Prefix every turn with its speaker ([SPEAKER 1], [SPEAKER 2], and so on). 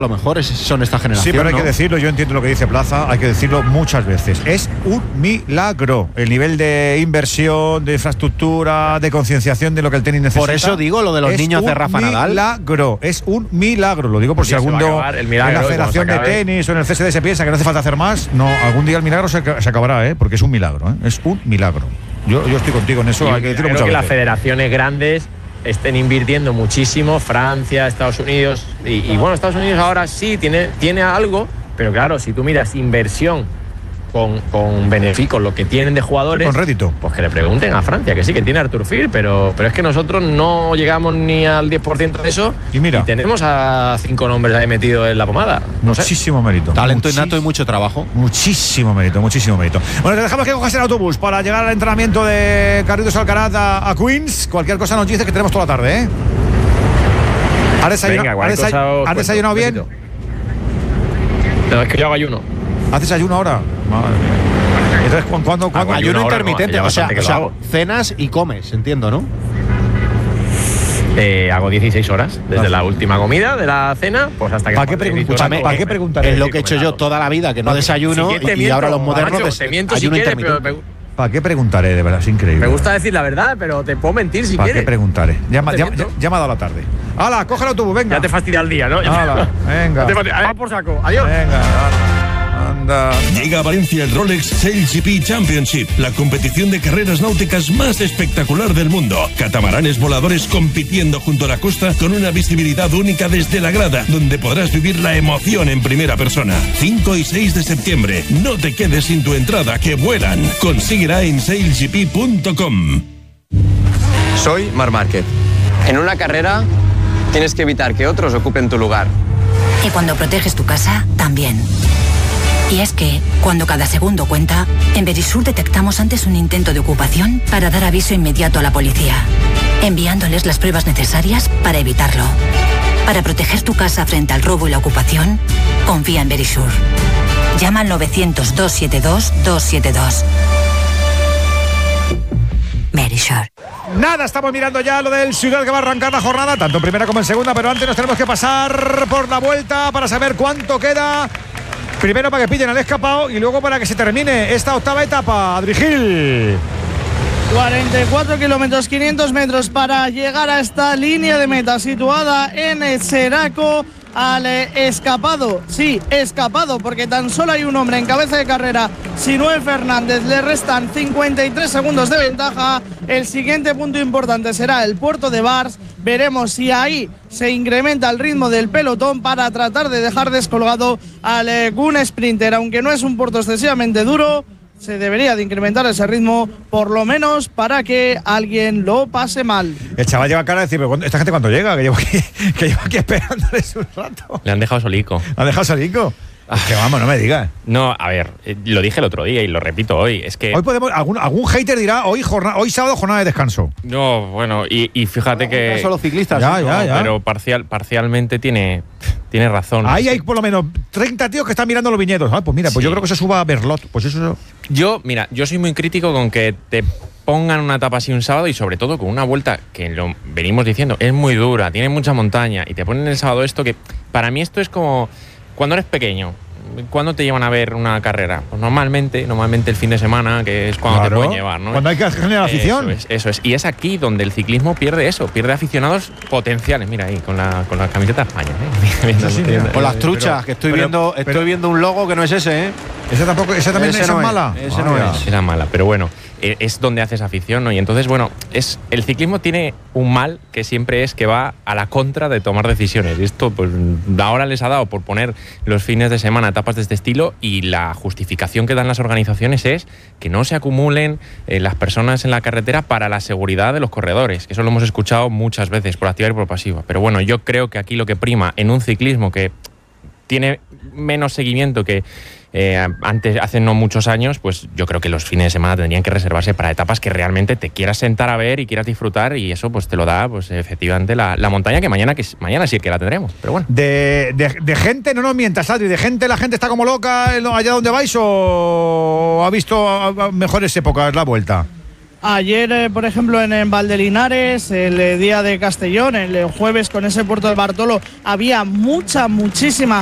[SPEAKER 1] lo mejor son esta generación.
[SPEAKER 2] Sí, pero hay
[SPEAKER 1] ¿no?
[SPEAKER 2] que decirlo, yo entiendo lo que dice Plaza, hay que decirlo muchas veces. Es un milagro el nivel de inversión, de infraestructura, de concienciación de lo que el tenis necesita.
[SPEAKER 1] Por eso digo lo de los niños de Rafa Nadal.
[SPEAKER 2] Es un milagro, lo digo por si algún día en la Federación de Tenis o en el CSD se piensa que no hace falta hacer más. No, algún día el milagro se acabará, porque es un milagro, es un milagro. Yo estoy contigo en eso, hay que decirlo muchas veces.
[SPEAKER 3] Las federaciones grandes estén invirtiendo muchísimo, Francia, Estados Unidos, y bueno, Estados Unidos ahora sí tiene algo, pero claro, si tú miras inversión con beneficio, lo que tienen de jugadores,
[SPEAKER 2] con rédito,
[SPEAKER 3] pues que le pregunten a Francia, que sí, que tiene Arthur Fil, pero es que nosotros no llegamos ni al 10% de eso, y tenemos a 5 nombres ahí metidos en la pomada.
[SPEAKER 2] Muchísimo mérito.
[SPEAKER 1] Talento innato y mucho trabajo.
[SPEAKER 2] Muchísimo mérito, muchísimo mérito. Bueno, te dejamos que cojas el autobús para llegar al entrenamiento de Carlitos Alcaraz a Queens. Cualquier cosa nos dice que tenemos toda la tarde, ¿Has desayunado bien?
[SPEAKER 3] No, es que yo hago ayuno.
[SPEAKER 2] ¿Haces ayuno ahora? Madre mía. Entonces, ¿cuándo?
[SPEAKER 1] Ayuno intermitente, o sea, cenas y comes, entiendo, ¿no?
[SPEAKER 3] Hago 16 horas, desde la última comida de la cena, pues hasta que...
[SPEAKER 2] ¿Para qué preguntar?
[SPEAKER 1] Es lo que he hecho yo toda la vida, que no desayuno, y ahora los modernos ayuno intermitente.
[SPEAKER 2] ¿Para qué preguntaré, de verdad? Es increíble.
[SPEAKER 3] Me gusta decir la verdad, pero te puedo mentir si quieres.
[SPEAKER 2] ¿Para qué preguntaré? Ya me ha dado la tarde. ¡Hala, coge el autobús, venga!
[SPEAKER 3] Ya te fastidia el día, ¿no?
[SPEAKER 2] ¡Hala, venga!
[SPEAKER 3] ¡Vamos por saco! ¡Adiós!
[SPEAKER 2] Venga, anda.
[SPEAKER 4] Llega a Valencia el Rolex SailGP Championship, la competición de carreras náuticas más espectacular del mundo. Catamaranes voladores compitiendo junto a la costa con una visibilidad única desde la grada, donde podrás vivir la emoción en primera persona. 5 y 6 de septiembre. No te quedes sin tu entrada, que vuelan. Consíguela en sailgp.com.
[SPEAKER 5] Soy Marc Márquez. En una carrera tienes que evitar que otros ocupen tu lugar.
[SPEAKER 6] Y cuando proteges tu casa, también. Y es que, cuando cada segundo cuenta, en Verisur detectamos antes un intento de ocupación para dar aviso inmediato a la policía, enviándoles las pruebas necesarias para evitarlo. Para proteger tu casa frente al robo y la ocupación, confía en Verisur. Llama al 900-272-272. Verisur.
[SPEAKER 2] Nada, estamos mirando ya lo del Ciudad, que va a arrancar la jornada, tanto en primera como en segunda, pero antes nos tenemos que pasar por la vuelta para saber cuánto queda. Primero para que pillen al escapado y luego para que se termine esta octava etapa. Adri Gil.
[SPEAKER 7] 44 kilómetros, 500 metros para llegar a esta línea de meta situada en el Seraco. Al escapado, sí, escapado, porque tan solo hay un hombre en cabeza de carrera, Sinué Fernández. Le restan 53 segundos de ventaja. El siguiente punto importante será el puerto de Bars. Veremos si ahí se incrementa el ritmo del pelotón para tratar de dejar descolgado al Gun Sprinter. Aunque no es un puerto excesivamente duro, se debería de incrementar ese ritmo, por lo menos para que alguien lo pase mal.
[SPEAKER 2] El chaval lleva cara de decir, pero ¿esta gente cuándo llega? Que llevo aquí esperándoles un rato.
[SPEAKER 3] Le han dejado solico.
[SPEAKER 2] ¿Han dejado solico? Que vamos, no me digas.
[SPEAKER 3] No, a ver, lo dije el otro día y lo repito hoy. Es que
[SPEAKER 2] hoy podemos, algún hater dirá, hoy sábado jornada de descanso.
[SPEAKER 3] No, bueno, y fíjate que
[SPEAKER 1] solo ciclistas.
[SPEAKER 2] Ya.
[SPEAKER 3] Pero parcialmente tiene razón.
[SPEAKER 2] Ahí hay por lo menos 30 tíos que están mirando los viñedos. Pues mira, pues yo creo que se suba a Berlot. Pues eso.
[SPEAKER 3] Yo soy muy crítico con que te pongan una etapa así un sábado y sobre todo con una vuelta que lo venimos diciendo, es muy dura, tiene mucha montaña y te ponen el sábado esto que para mí esto es como cuando eres pequeño. ¿Cuándo te llevan a ver una carrera? Pues normalmente el fin de semana, que es cuando te pueden llevar, ¿no?
[SPEAKER 2] Cuando hay que generar afición.
[SPEAKER 3] Eso es. Y es aquí donde el ciclismo pierde eso, pierde aficionados potenciales. Mira ahí, con la camiseta de España.
[SPEAKER 1] Con las truchas, que estoy viendo un logo que no es ese, ¿eh?
[SPEAKER 2] Esa también es mala.
[SPEAKER 1] Ese no es.
[SPEAKER 3] Era mala, pero bueno, es donde haces afición, ¿no? Y entonces, bueno, el ciclismo tiene un mal que siempre es que va a la contra de tomar decisiones. Y esto, pues, ahora les ha dado por poner los fines de semana etapas de este estilo y la justificación que dan las organizaciones es que no se acumulen las personas en la carretera para la seguridad de los corredores, que eso lo hemos escuchado muchas veces, por activa y por pasiva. Pero bueno, yo creo que aquí lo que prima en un ciclismo que tiene menos seguimiento que hace no muchos años, pues yo creo que los fines de semana tendrían que reservarse para etapas que realmente te quieras sentar a ver y quieras disfrutar, y eso pues te lo da pues efectivamente la montaña, que mañana sí que la tendremos, pero bueno.
[SPEAKER 2] De gente, no nos mientas, Adri, de gente, la gente está como loca allá donde vais, o ha visto mejores épocas la vuelta.
[SPEAKER 7] Ayer, por ejemplo, en Valdelinares, el día de Castellón, el jueves con ese Puerto del Bartolo, había muchísima